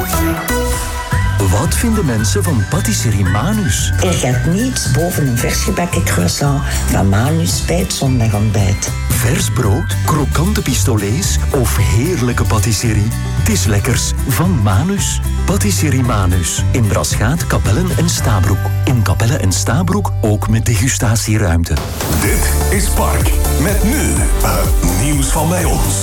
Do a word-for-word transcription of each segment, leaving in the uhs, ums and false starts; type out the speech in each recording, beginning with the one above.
Wat vinden mensen van Patisserie Manus? Er gaat niets boven een versgebakken croissant van Manus bij het zondagontbijt. Vers brood, krokante pistolets of heerlijke patisserie. Het is lekkers van Manus. Patisserie Manus. In Braschaat, Capelle en Stabroek. In Capelle en Stabroek ook met degustatieruimte. Dit is Park. Met nu het nieuws van bij ons.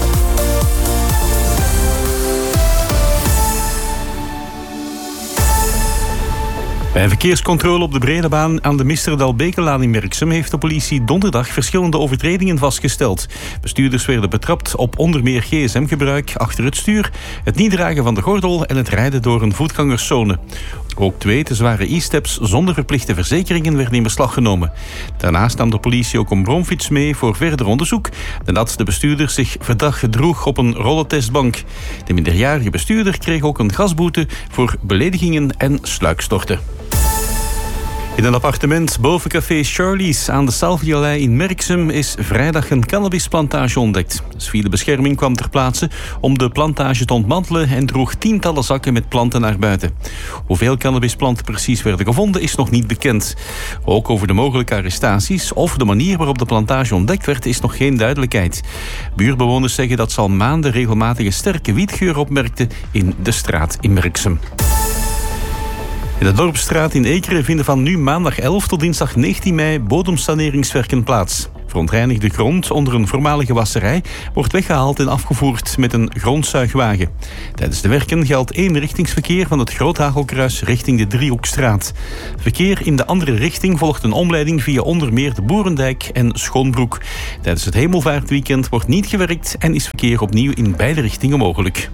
Bij een verkeerscontrole op de Bredebaan aan de Misterdal-Bekelaan in Merksem heeft de politie donderdag verschillende overtredingen vastgesteld. Bestuurders werden betrapt op onder meer gsm-gebruik achter het stuur, het niet dragen van de gordel en het rijden door een voetgangerszone. Ook twee te zware e-steps zonder verplichte verzekeringen werden in beslag genomen. Daarnaast nam de politie ook een bromfiets mee voor verder onderzoek, nadat de bestuurder zich verdacht gedroeg op een rollentestbank. De minderjarige bestuurder kreeg ook een gasboete voor beledigingen en sluikstorten. In een appartement boven café Charlie's aan de Salvialei in Merksem is vrijdag een cannabisplantage ontdekt. De civiele bescherming kwam ter plaatse om de plantage te ontmantelen en droeg tientallen zakken met planten naar buiten. Hoeveel cannabisplanten precies werden gevonden is nog niet bekend. Ook over de mogelijke arrestaties of de manier waarop de plantage ontdekt werd is nog geen duidelijkheid. Buurbewoners zeggen dat ze al maanden regelmatig een sterke wietgeur opmerkten in de straat in Merksem. In de Dorpsstraat in Ekeren vinden van nu maandag elf tot dinsdag negentien mei bodemsaneringswerken plaats. Verontreinigde grond onder een voormalige wasserij wordt weggehaald en afgevoerd met een grondzuigwagen. Tijdens de werken geldt eenrichtingsverkeer van het Groothagelkruis richting de Driehoekstraat. Verkeer in de andere richting volgt een omleiding via onder meer de Boerendijk en Schoonbroek. Tijdens het Hemelvaartweekend wordt niet gewerkt en is verkeer opnieuw in beide richtingen mogelijk.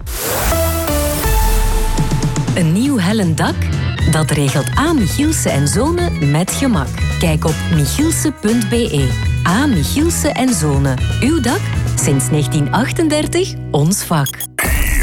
Een nieuw hellend dak? Dat regelt A. Michielsen en Zonen met gemak. Kijk op michielsen punt be. A. Michielsen en Zonen. Uw dak? Sinds negentien achtendertig ons vak.